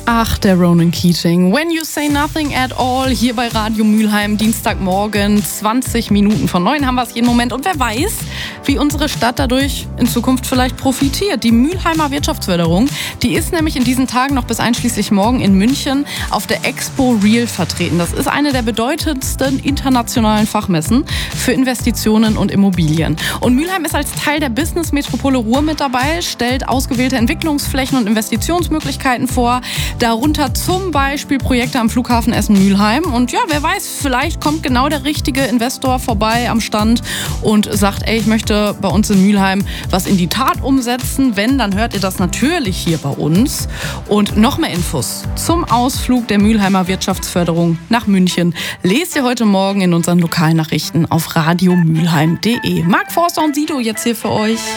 Ach, der Ronan Keating. When you say nothing at all, hier bei Radio Mülheim, Dienstagmorgen, 20 Minuten von 9 haben wir es jeden Moment. Und wer weiß, wie unsere Stadt dadurch in Zukunft vielleicht profitiert. Die Mülheimer Wirtschaftsförderung, die ist nämlich in diesen Tagen noch bis einschließlich morgen in München auf der Expo Real vertreten. Das ist eine der bedeutendsten internationalen Fachmessen für Investitionen und Immobilien. Und Mülheim ist als Teil der Business-Metropole Ruhr mit dabei, stellt ausgewählte Entwicklungsflächen und Investitionsmöglichkeiten vor. Darunter zum Beispiel Projekte am Flughafen Essen-Mülheim. Und ja, wer weiß, vielleicht kommt genau der richtige Investor vorbei am Stand und sagt, ey, ich möchte bei uns in Mülheim was in die Tat umsetzen. Wenn, dann hört ihr das natürlich hier bei uns. Und noch mehr Infos zum Ausflug der Mülheimer Wirtschaftsförderung nach München lest ihr heute Morgen in unseren Lokalnachrichten auf radiomülheim.de. Marc Forster und Sido jetzt hier für euch.